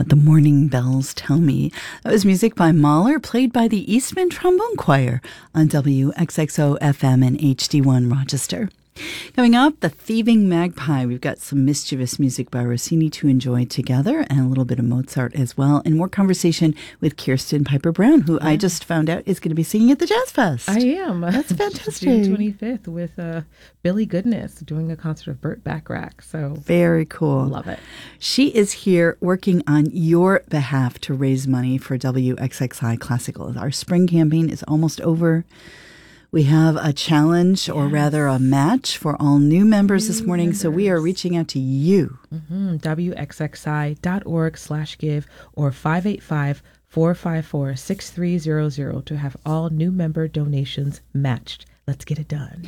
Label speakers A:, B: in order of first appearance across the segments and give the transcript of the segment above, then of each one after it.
A: What the Morning Bells Tell Me. That was music by Mahler, played by the Eastman Trombone Choir on WXXO FM and HD1 Rochester. Coming up, The Thieving Magpie. We've got some mischievous music by Rossini to enjoy together and a little bit of Mozart as well. And more conversation with Kirsten Piper Brown, who I just found out is going to be singing at the Jazz Fest.
B: I am.
A: That's fantastic.
B: June 25th with Billy Goodness doing a concert of Burt Bacharach. So
A: very cool.
B: Love it.
A: She is here working on your behalf to raise money for WXXI Classical. Our spring campaign is almost over. We have a challenge, or rather a match, for all new members this morning. So we are reaching out to you.
B: WXXI.org/give or 585-454-6300 to have all new member donations matched. Let's get it done.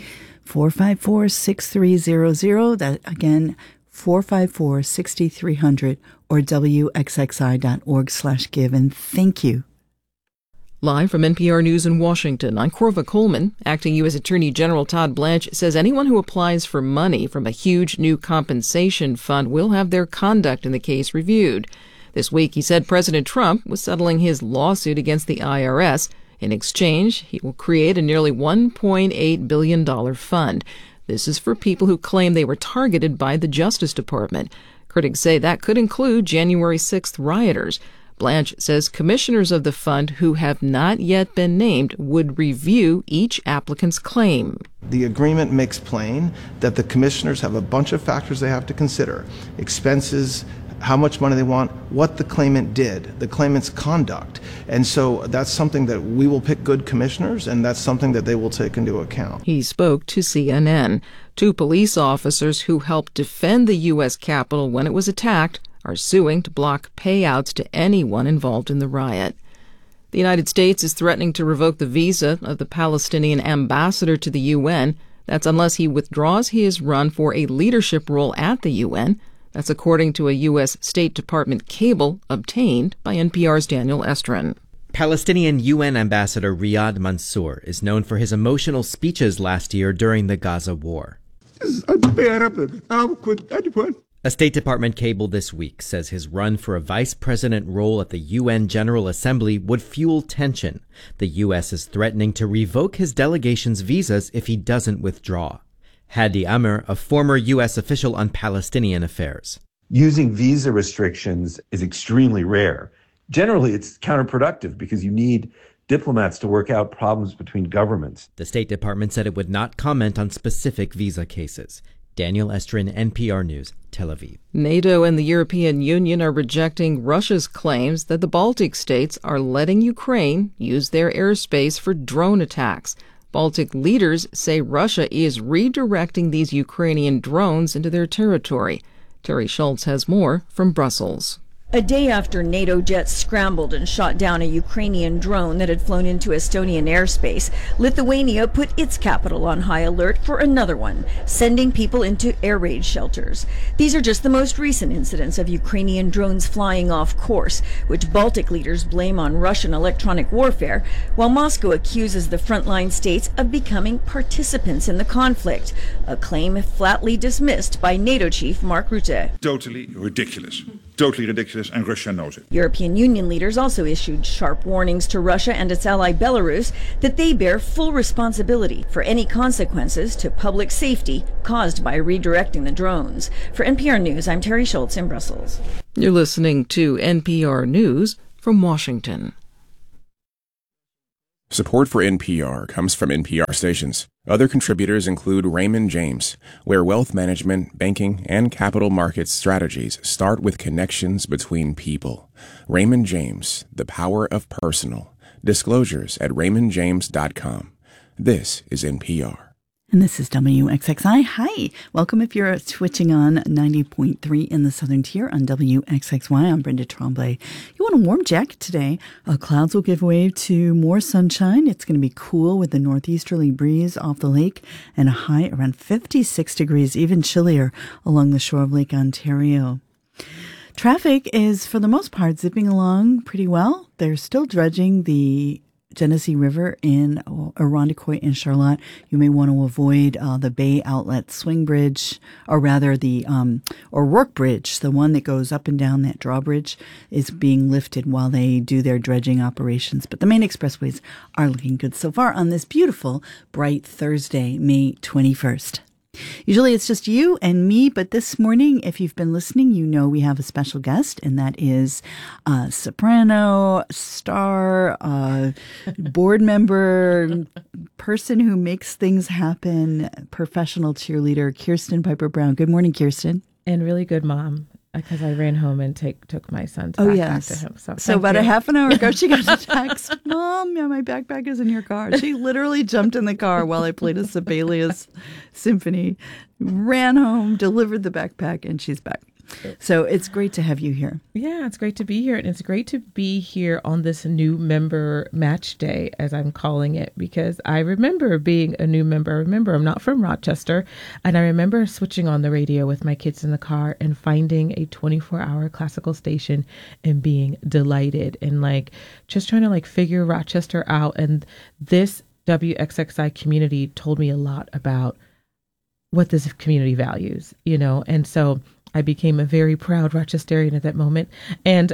A: 454-6300. That again, 454-6300 or WXXI.org/give. And thank you.
C: Live from NPR News in Washington, I'm Corva Coleman. Acting U.S. Attorney General Todd Blanche says anyone who applies for money from a huge new compensation fund will have their conduct in the case reviewed. This week, he said President Trump was settling his lawsuit against the IRS. In exchange, he will create a nearly $1.8 billion fund. This is for people who claim they were targeted by the Justice Department. Critics say that could include January 6th rioters. Blanche says commissioners of the fund who have not yet been named would review each applicant's claim.
D: The agreement makes plain that the commissioners have a bunch of factors they have to consider: expenses, how much money they want, what the claimant did, the claimant's conduct. And so that's something that we will pick good commissioners, and that's something that they will take into account.
C: He spoke to CNN. Two police officers who helped defend the U.S. Capitol when it was attacked are suing to block payouts to anyone involved in the riot. The United States is threatening to revoke the visa of the Palestinian ambassador to the UN. That's unless he withdraws his run for a leadership role at the UN. That's according to a U.S. State Department cable obtained by NPR's Daniel Estrin.
E: Palestinian UN Ambassador Riyad Mansour is known for his emotional speeches last year during the Gaza war. A State Department cable this week says his run for a vice president role at the UN General Assembly would fuel tension. The U.S. is threatening to revoke his delegation's visas if he doesn't withdraw. Hadi Amr, a former U.S. official on Palestinian affairs.
F: Using visa restrictions is extremely rare. Generally, it's counterproductive because you need diplomats to work out problems between governments.
E: The State Department said it would not comment on specific visa cases. Daniel Estrin, NPR News, Tel Aviv.
C: NATO and the European Union are rejecting Russia's claims that the Baltic states are letting Ukraine use their airspace for drone attacks. Baltic leaders say Russia is redirecting these Ukrainian drones into their territory. Terry Schultz has more from Brussels.
G: A day after NATO jets scrambled and shot down a Ukrainian drone that had flown into Estonian airspace, Lithuania put its capital on high alert for another one, sending people into air raid shelters. These are just the most recent incidents of Ukrainian drones flying off course, which Baltic leaders blame on Russian electronic warfare, while Moscow accuses the frontline states of becoming participants in the conflict, a claim flatly dismissed by NATO chief Mark Rutte.
H: Totally ridiculous. Totally ridiculous, and Russia knows it.
G: European Union leaders also issued sharp warnings to Russia and its ally Belarus that they bear full responsibility for any consequences to public safety caused by redirecting the drones. For NPR News, I'm Terry Schultz in Brussels.
C: You're listening to NPR News from Washington.
I: Support for NPR comes from NPR stations. Other contributors include Raymond James, where wealth management, banking, and capital markets strategies start with connections between people. Raymond James, the power of personal. Disclosures at raymondjames.com. This is NPR.
A: And this is WXXI. Hi. Welcome if you're switching on 90.3 in the Southern Tier on WXXY. I'm Brenda Tremblay. You want a warm jacket today? Clouds will give way to more sunshine. It's going to be cool with a northeasterly breeze off the lake and a high around 56 degrees, even chillier along the shore of Lake Ontario. Traffic is, for the most part, zipping along pretty well. They're still dredging the Genesee River in Irondequoit and Charlotte, you may want to avoid the Bay Outlet Swing Bridge, or rather the O'Rourke Bridge, the one that goes up and down that drawbridge, is being lifted while they do their dredging operations. But the main expressways are looking good so far on this beautiful, bright Thursday, May 21st. Usually it's just you and me, but this morning, if you've been listening, you know we have a special guest, and that is soprano, star, board member, person who makes things happen, professional cheerleader, Kirsten Piper Brown. Good morning, Kirsten.
B: And really good mom, because I ran home and took my son's backpack to him.
A: So about a half an hour ago, she got a text, Mom, yeah, my backpack is in your car. She literally jumped in the car while I played a Sibelius symphony, ran home, delivered the backpack, and she's back. So it's great to have you here.
B: Yeah, it's great to be here. And it's great to be here on this new member match day, as I'm calling it, because I remember being a new member. I remember I'm not from Rochester. And I remember switching on the radio with my kids in the car and finding a 24-hour classical station and being delighted and like just trying to like figure Rochester out. And this WXXI community told me a lot about what this community values, you know, and so I became a very proud Rochesterian at that moment. And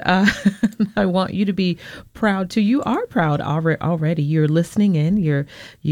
B: I want you to be proud too. You are proud already. You're listening in. You're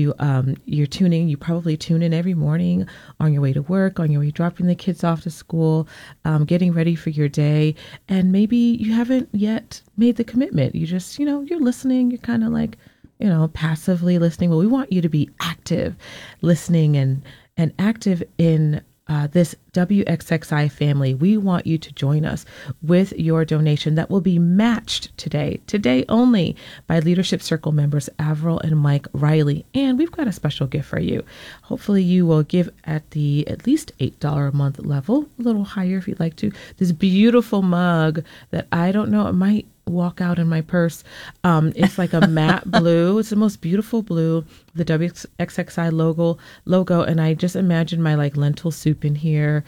B: tuning. You probably tune in every morning on your way to work, on your way dropping the kids off to school, getting ready for your day. And maybe you haven't yet made the commitment. You just, you're listening. You're kind of like, passively listening. Well, we want you to be active listening and active in this WXXI family. We want you to join us with your donation that will be matched today only, by Leadership Circle members Avril and Mike Riley. And we've got a special gift for you. Hopefully you will give at least $8 a month level, a little higher if you'd like to. This beautiful mug that I don't know, it might walk out in my purse. It's like a matte blue. It's the most beautiful blue, the WXXI logo. And I just imagine my like lentil soup in here,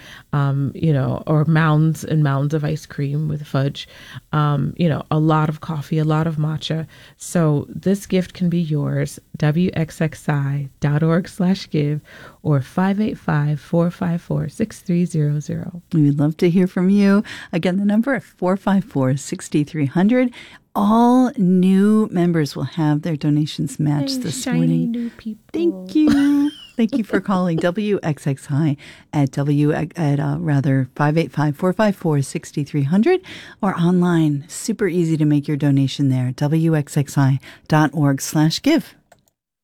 B: or mounds and mounds of ice cream with fudge, a lot of coffee, a lot of matcha. So this gift can be yours, WXXI.org/give or 585-454-6300.
A: We would love to hear from you. Again, the number is 454-6300. All new members will have their donations matched this morning.
B: New people.
A: Thank you. Thank you for calling WXXI at 585-454-6300 or online. Super easy to make your donation there. WXXI.org/give.